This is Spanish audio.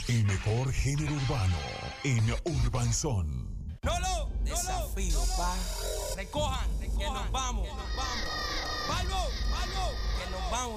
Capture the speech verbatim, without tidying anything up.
El mejor género urbano en Urban Son. Lolo, desafío, Lolo, pa. Recojan, recojan, que nos vamos, que nos vamos. Balbo, Balbo, Que nos vamos.